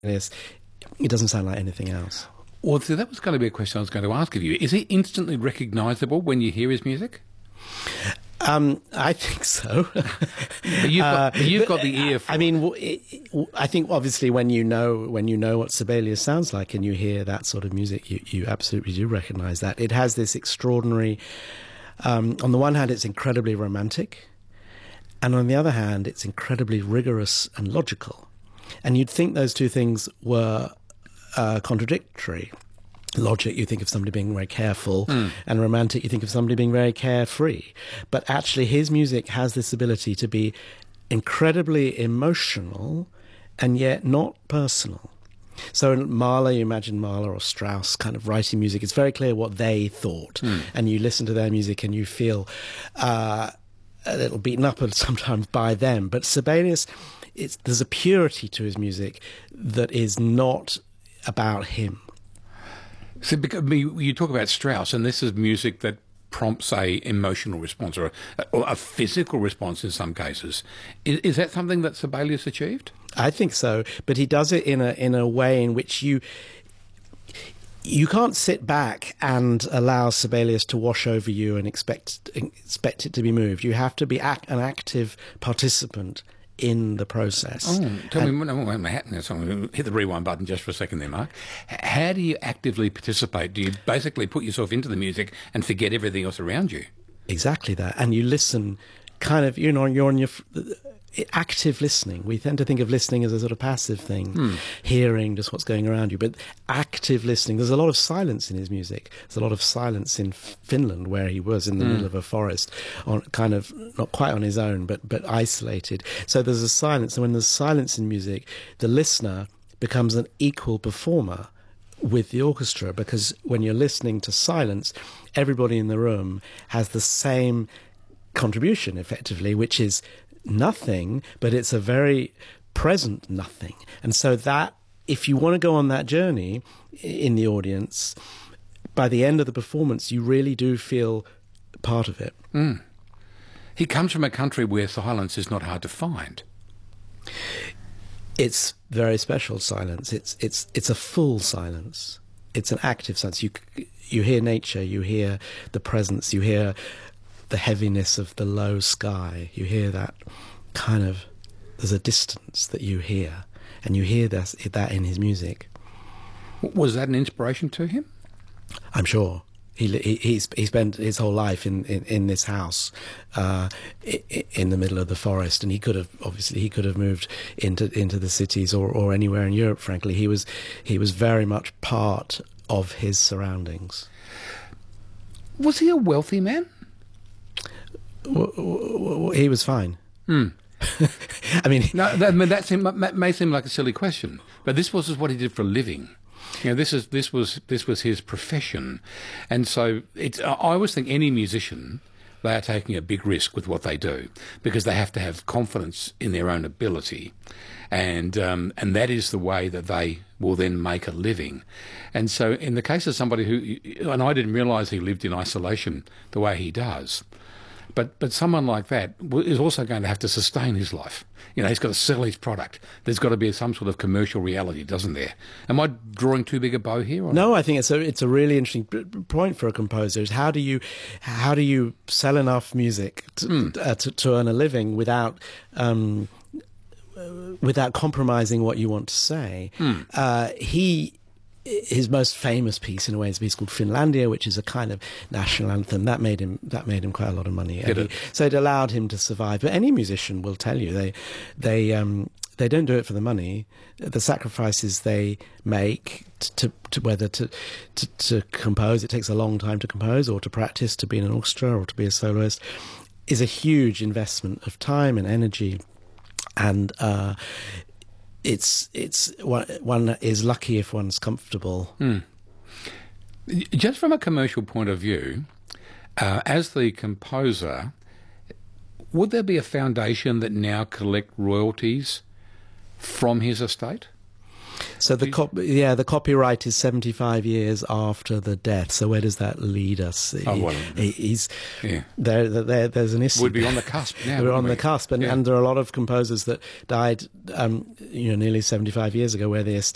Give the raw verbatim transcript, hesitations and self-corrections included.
It doesn't sound like anything else. Well, so that was going to be a question I was going to ask of you. Is he instantly recognisable when you hear his music? Um, I think so. But you've got, uh, you've got the ear for I mean, I think obviously when you know when you know what Sibelius sounds like and you hear that sort of music, you, you absolutely do recognise that. It has this extraordinary... Um, on the one hand, it's incredibly romantic, and on the other hand, it's incredibly rigorous and logical. And you'd think those two things were uh, contradictory. Logic, you think of somebody being very careful, mm. and romantic, you think of somebody being very carefree. But actually, his music has this ability to be incredibly emotional and yet not personal. So in Mahler, you imagine Mahler or Strauss kind of writing music. It's very clear what they thought. Mm. And you listen to their music and you feel uh, a little beaten up sometimes by them. But Sibelius, it's, there's a purity to his music that is not about him. So because you talk about Strauss, and this is music that prompts a emotional response or a, or a physical response in some cases. Is, is that something that Sibelius achieved? I think so, but he does it in a in a way in which you you can't sit back and allow Sibelius to wash over you and expect expect it to be moved. You have to be act, an active participant in the process. Oh, tell and, me, no, wait, wait, wait, so hit the rewind button just for a second there, Mark. How do you actively participate? Do you basically put yourself into the music and forget everything else around you? Exactly that, and you listen. Kind of, you know, you're on your active listening. We tend to think of listening as a sort of passive thing, hmm. hearing just what's going around you. But active listening, there's a lot of silence in his music. There's a lot of silence in Finland, where he was in the hmm. middle of a forest, on kind of not quite on his own, but but isolated. So there's a silence, and when there's silence in music, the listener becomes an equal performer with the orchestra, because when you're listening to silence, everybody in the room has the same contribution effectively, which is nothing, but it's a very present nothing. And so that, if you want to go on that journey in the audience, by the end of the performance you really do feel part of it. Mm. He comes from a country where silence is not hard to find. It's very special silence. It's it's it's a full silence. It's an active silence. You you hear nature, you hear the presence, you hear the heaviness of the low sky. You hear that kind of, there's a distance that you hear, and you hear that, that in his music. Was that an inspiration to him? I'm sure. He he he's, he spent his whole life in, in, in this house, uh, in the middle of the forest, and he could have, obviously, he could have moved into into the cities or, or anywhere in Europe. Frankly, he was he was very much part of his surroundings. Was he a wealthy man? He was fine. Mm. I mean, no, that, I mean, that, seem, that may seem like a silly question, but this was what he did for a living. You know, this is this was this was his profession, and so it's. I always think any musician, they are taking a big risk with what they do, because they have to have confidence in their own ability, and um, and that is the way that they will then make a living. And so, in the case of somebody who, and I didn't realise he lived in isolation the way he does. But but someone like that is also going to have to sustain his life. You know, he's got to sell his product. There's got to be some sort of commercial reality, doesn't there? Am I drawing too big a bow here? Or? No, I think it's a it's a really interesting point for a composer. Is how do you how do you sell enough music to mm. uh, to, to earn a living without um, without compromising what you want to say? Mm. Uh, he. His most famous piece, in a way, is a piece called Finlandia, which is a kind of national anthem. That made him that made him quite a lot of money. And he, so it allowed him to survive. But any musician will tell you they they um, they don't do it for the money. The sacrifices they make to, to whether to, to to compose, it takes a long time to compose, or to practice, to be in an orchestra, or to be a soloist, is a huge investment of time and energy. And uh, It's it's one is lucky if one's comfortable. Mm. Just from a commercial point of view, uh, as the composer, would there be a foundation that now collect royalties from his estate? So the cop yeah, the copyright is seventy-five years after the death. So where does that lead us? Oh, well, he, he's yeah. there, there. There's an issue. We'd be on the cusp now. We're on we? the cusp, and, yeah. and there are a lot of composers that died, um, you know, nearly seventy-five years ago, where the estate